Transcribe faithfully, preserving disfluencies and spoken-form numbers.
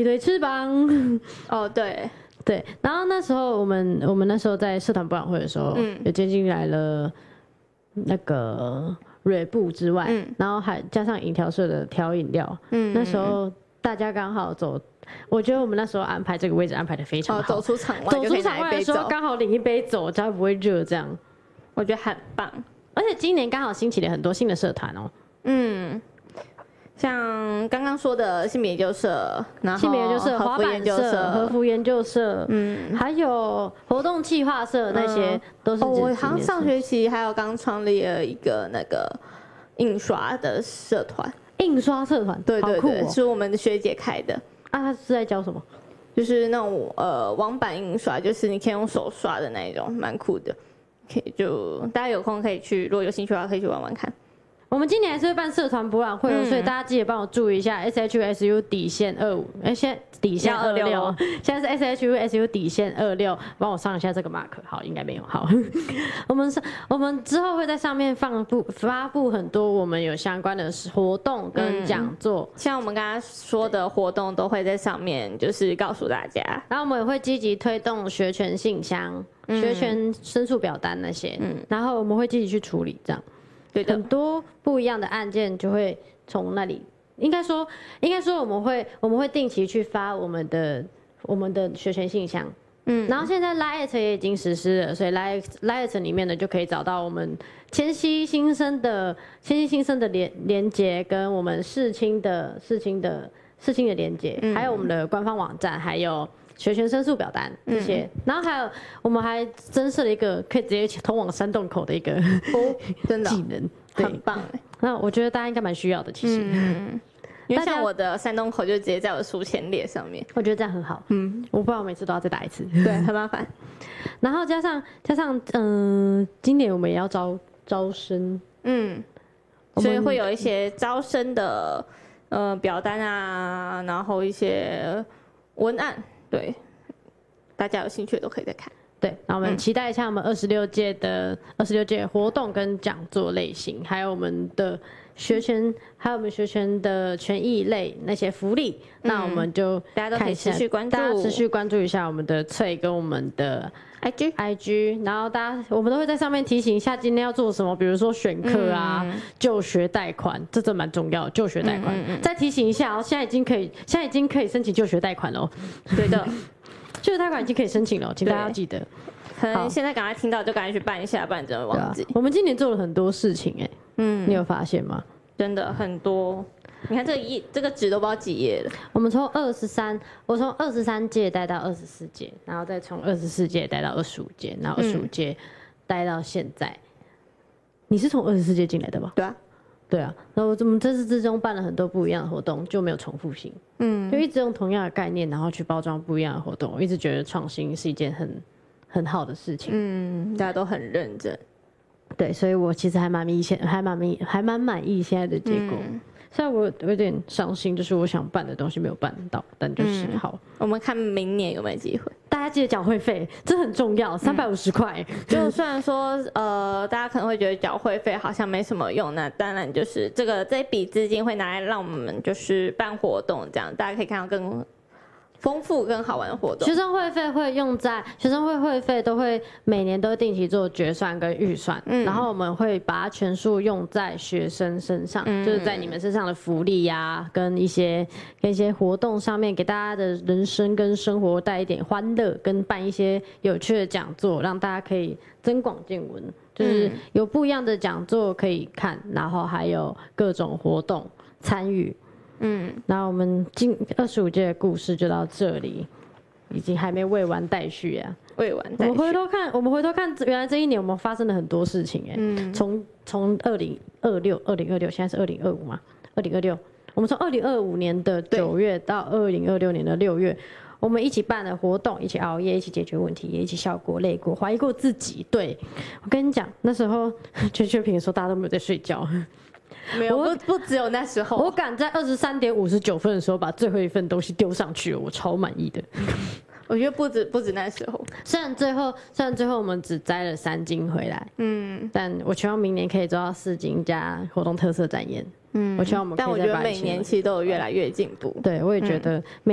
对翅膀。 哦，对对，然后那时候我们我们那时候在社团博览会的时候，嗯，有接进来了那个蕊布之外，嗯，然后还加上饮调社的调饮料，嗯，那时候大家刚好走。我觉得我们那时候安排这个位置安排的非常好， 哦、走出场外， 走出场外的时候刚好领一杯走，才不会热，这样我觉得很棒。 而且今年刚好兴起了很多新的社团哦， 嗯，像刚刚说的性别研究社，然后性别研究社、滑板社、和服研究社，嗯，还有活动企划社那些都是、 嗯。哦，我好像上学期还有刚创立了一个那个印刷的社团， 印刷社团， 对对对， 哦、 是我们的学姐开的。 啊，他是在教什么？ 就是那种呃网版印刷，就是你可以用手刷的那一种，蛮酷的。可以就大家有空可以去，如果有兴趣的话，可以去玩玩看。 我们今年还是会办社团博览会、嗯，所以大家记得帮我注意一下 S H U S U 底线二五，哎，现在底线二六，现在是 S H U S U 底线二六，帮我上一下这个 mark， 好，应该没有，好。我们上我们之后会在上面放布发布很多我们有相关的活动跟讲座、 嗯，像我们刚刚说的活动都会在上面，就是告诉大家。 然后我们也会积极推动学权信箱、嗯、学权申诉表单那些，嗯，然后我们会积极去处理这样。对的，很多不一样的案件就会从那里，应该说，应该说我们会我们会定期去发我们的我们的学权信箱，嗯，然后现在 Lite 也已经实施了，所以 Lite Lite 里面呢就可以找到我们千禧新生的千禧新生的连连结，跟我们世青的世青的世青的连结，嗯，还有我们的官方网站，还有学权申诉表单这些，嗯，然后还有我们还增设了一个可以直接通往山洞口的一个哦，真的技能， 很棒哎。 那我觉得大家应该蛮需要的，其实， 嗯，因为像我的山洞口就直接在我的书签列上面， 我觉得这样很好。嗯，我不然我每次都要再打一次， 对，很麻烦。 然后加上加上，嗯，呃，今年我们也要招招生，嗯， 所以会有一些招生的呃表单啊，然后一些文案。对，大家有兴趣的都可以再看。 对，那我们期待一下我们二十六届的二十六届活动跟讲座类型，还有我们的学权，还有我们学权的权益类那些福利。嗯，那我们就大家都可以持续关注， 大家持续关注一下我们的脆跟我们的 I G I G， 然后大家我们都会在上面提醒一下今天要做什么，比如说选课啊、嗯、就学贷款，这真蛮重要的。就学贷款，嗯嗯嗯，再提醒一下哦，现在已经可以，现在已经可以申请就学贷款了。 对的。 就学贷款已经可以申请了，请大家要记得。 可能现在赶快听到就赶快去办一下，不然真的忘记。 啊，我们今年做了很多事情哎，欸，嗯，你有发现吗？ 真的很多。你看这个页，这个纸都不知道几页了。 我们从二十三，我从二十三届带到二十四届，然后再从二十四届带到二十五届，然后二十五届带到现在。嗯，你是从二十四届进来的吧？ 对啊。 对啊，然后我们这次之中办了很多不一样的活动，就没有重复性，嗯，就一直用同样的概念，然后去包装不一样的活动。我一直觉得创新是一件很很好的事情， 嗯，大家都很认真， 对，所以我其实还蛮明显，还蛮明，还蛮满意现在的结果。嗯，虽然我有点伤心，就是我想办的东西没有办到，但就是好， 嗯，我们看明年有没有机会。 大家记得缴会费，这很重要，三百五十块。 就虽然说，呃，大家可能会觉得缴会费好像没什么用，那当然就是这个这笔资金会拿来让我们就是办活动，这样大家可以看到更丰富更好玩的活动。 学生会费会用在学生会会费都会每年都定期做决算跟预算，嗯，然后我们会把它全数用在学生身上，嗯，就是在你们身上的福利呀，啊，跟一些跟一些活动上面，给大家的人生跟生活带一点欢乐，跟办一些有趣的讲座，让大家可以增广见闻，就是有不一样的讲座可以看，然后还有各种活动参与。嗯，那我们今二十五届的故事就到这里，已经还没未完待续啊。 未完待续。 我们回头看，我们回头看，原来这一年我们发生了很多事情哎，欸。嗯。从从二零二六，二零二六，现在是二零二五嘛？二零二六，我们从二零二五年的九月到二零二六年的六月，我们一起办了活动，一起熬夜，一起解决问题，也一起笑过、累过、怀疑过自己。对，我跟你讲，那时候缺缺品的时候，大家都没有在睡觉。 没有，不不只有那时候， 我赶在二十三点五十九分的时候把最后一份东西丢上去了，我超满意的。 我觉得不止不止那时候， 虽然最后虽然最后我们只摘了三斤回来，嗯，但我希望明年可以做到四斤加活动特色展演，嗯，我希望我们可以再把它。 但我觉得每年其实都有越来越进步， 对，我也觉得每。